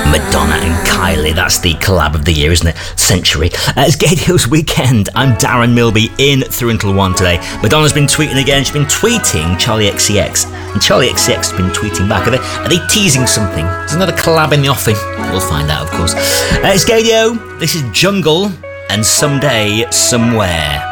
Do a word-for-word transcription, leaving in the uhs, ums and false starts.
Madonna and Kylie, that's the collab of the year, isn't it? Century. Uh, it's Gaydios Weekend. I'm Darren Milby, in through until one today. Madonna's been tweeting again. She's been tweeting Charlie X C X, and Charlie X C X has been tweeting back. Are they, are they teasing something? There's another collab in the offing. We'll find out, of course. Uh, it's Gaydio. This is Jungle, and Someday, Somewhere.